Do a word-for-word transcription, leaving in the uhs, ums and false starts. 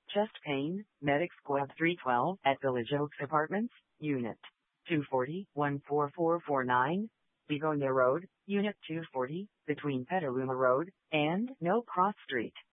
Chest pain, Medic Squad three twelve at Village Oaks Apartments, Unit two forty, one four four four nine, Begonia Road, Unit two forty, between Petaluma Road and No Cross Street.